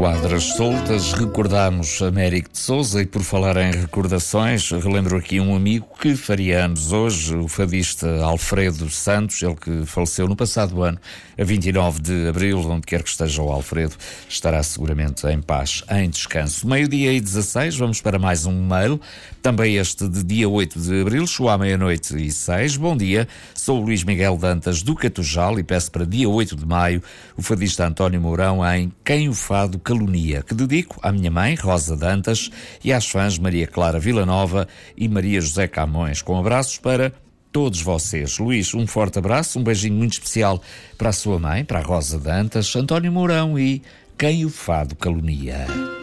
Quadras soltas, recordamos Américo de Sousa e, por falar em recordações, relembro aqui um amigo que faria anos hoje, o fadista Alfredo Santos, ele que faleceu no passado ano, a 29 de abril, onde quer que esteja o Alfredo, estará seguramente em paz, em descanso. 12h16, vamos para mais um mail, também este de dia 8 de abril, chegou à 00h06. Bom dia, sou o Luís Miguel Dantas do Catujal e peço para dia 8 de maio o fadista António Mourão em Quem o Fado Calunia, que dedico à minha mãe, Rosa Dantas, e às fãs Maria Clara Villanova e Maria José Camões, com abraços para todos vocês. Luís, um forte abraço, um beijinho muito especial para a sua mãe, para a Rosa Dantas, António Mourão e Quem o Fado Calunia.